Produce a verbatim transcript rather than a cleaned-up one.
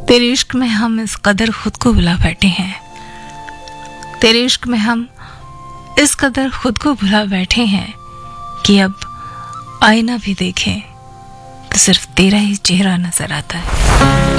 तेरे इश्क में हम इस कदर खुद को भुला बैठे हैं, तेरे इश्क में हम इस कदर खुद को भुला बैठे हैं कि अब आईना भी देखें तो सिर्फ तेरा ही चेहरा नजर आता है।